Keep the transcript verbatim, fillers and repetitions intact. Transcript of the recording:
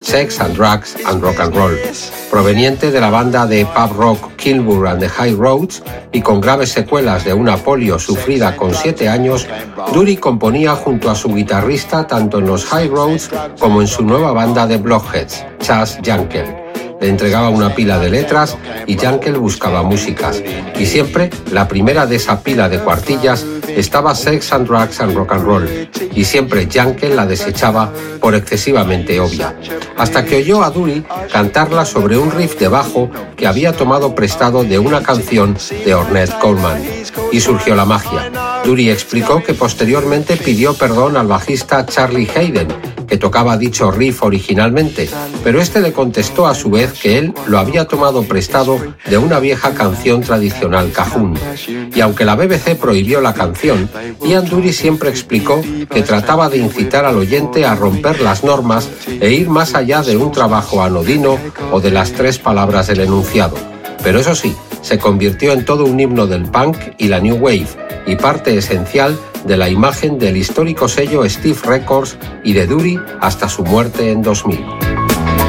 Sex and Drugs and Rock and Roll. Proveniente de la banda de pub rock Kilburn and the High Roads y con graves secuelas de una polio sufrida con siete años, Dury componía junto a su guitarrista tanto en los High Roads como en su nueva banda de Blockheads, Chas Jankel. Le entregaba una pila de letras y Jankel buscaba músicas. Y siempre la primera de esa pila de cuartillas estaba Sex and Drugs and Rock and Roll. Y siempre Jankel la desechaba por excesivamente obvia. Hasta que oyó a Dury cantarla sobre un riff de bajo que había tomado prestado de una canción de Ornette Coleman. Y surgió la magia. Dury explicó que posteriormente pidió perdón al bajista Charlie Hayden, que tocaba dicho riff originalmente, pero este le contestó a su vez que él lo había tomado prestado de una vieja canción tradicional cajún. Y aunque la B B C prohibió la canción, Ian Dury siempre explicó que trataba de incitar al oyente a romper las normas e ir más allá de un trabajo anodino o de las tres palabras del enunciado. Pero eso sí, se convirtió en todo un himno del punk y la New Wave, y parte esencial de la imagen del histórico sello Stiff Records y de Dury hasta su muerte en dos mil.